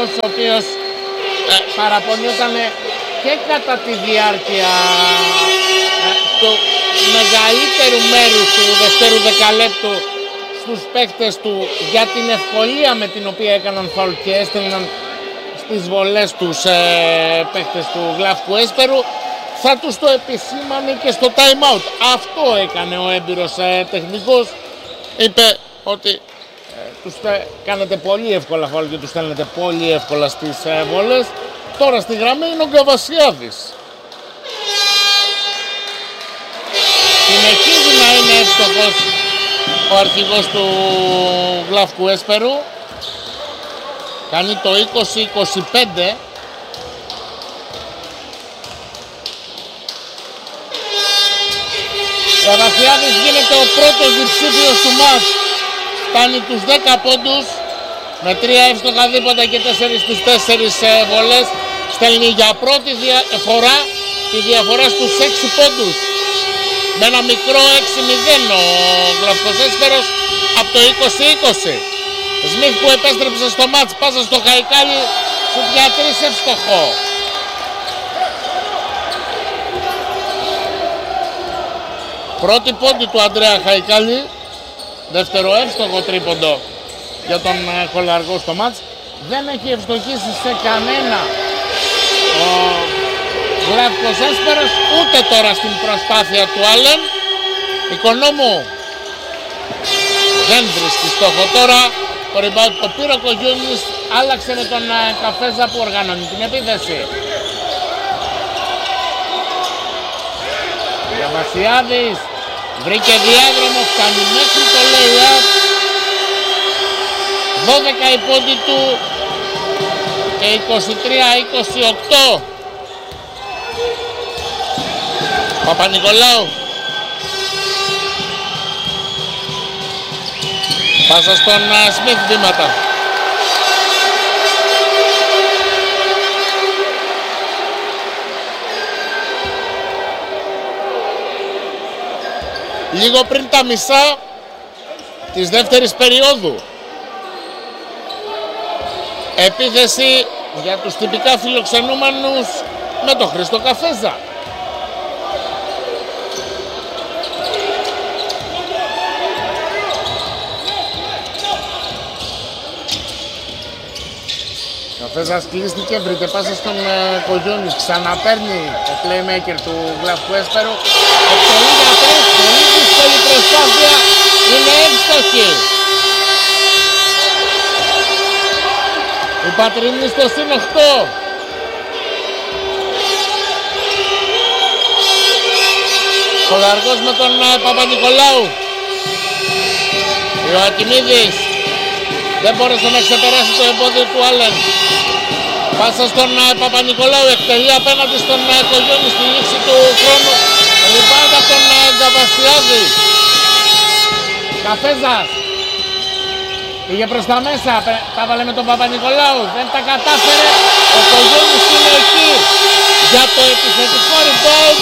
τεχνικός, ο οποίος παραπονιόταν και κατά τη διάρκεια του μεγαλύτερου μέρους του δευτέρου δεκαλέπτου στους παίκτες του για την ευκολία με την οποία έκαναν φαουλ και έστελναν στις βολές τους παίκτες του Γλαύκου Έσπερου. Θα τους το επισήμανε και στο time out. Αυτό έκανε ο έμπειρος τεχνικός. Είπε ότι τους κάνετε πολύ εύκολα φάουλ και τους στέλνετε πολύ εύκολα στις βολές. Τώρα στη γραμμή είναι ο Γκαβασιάδης. Συνεχίζει να είναι εύστοχος ο αρχηγός του Γλαύκου Έσπερου. Κάνει το 20-25. Ο Γκαβασιάδης γίνεται ο πρώτος διψήφιος του μάτς. Φτάνει τους 10 πόντους με 3 εύστοχα δίποτα και 4 στους 4 βολές. Στέλνει για πρώτη φορά τη διαφορά στους 6 πόντους. Με ένα μικρό 6-0 ο Γλαύκος Έσπερος από το 20-20. Σμιθ που επέστρεψε στο μάτς, πάσα στο Χαϊκάλι, σουτ για 3 εύστοχο. Πρώτη πόντη του Αντρέα Χαϊκάλι, δεύτερο εύστοχο τρίποντο για τον Κολαργό στο μάτς. Δεν έχει ευστοχήσει σε κανένα ο Γλαύκος Έσπερος, ούτε τώρα στην προσπάθεια του Άλεν. Οικονόμου δεν βρίσκει στόχο τώρα. Το rebound το πήρε ο Κογιούνης, άλλαξε με τον Καφέζα που οργανώνει την επίθεση. Γκαβασιάδης βρήκε διάδρομο, φτάνει μέχρι το lay-up. 12 η πόντη του και 23-28. Παπα-Νικολάου. Πάσα στον Σμιθ βήματα. Λίγο πριν τα μισά της δεύτερης περίοδου. Επίθεση για τους τυπικά φιλοξενούμενους με τον Χρήστο Καφέζα. Καφέζας κλείστηκε, βρείτε πάσα στον Κογιούνης, ξαναπαίρνει ο playmaker του Γλαύκου Έσπερου. Εκτελεί για 3, πολύ δύσκολη προσπάθεια, είναι εύστοχη. Η Πατρινή στο συν 8. Κολαργός με τον Παπα-Νικολάου. Ιωακιμίδης δεν μπόρεσε να ξεπεράσει το εμπόδιο του Άλεν. Πάσα στον Παπα-Νικολάου, εκτελεί απέναντι στον Κογιόνη στη λήξη του χρόνου. Rebound από τον Γκαβασιάδη. Καφέζας πήγε προς τα μέσα, τα βάλε με τον Παπα-Νικολάου, δεν τα κατάφερε. Ο Κογιόνης είναι εκεί για το επιθετικό rebound.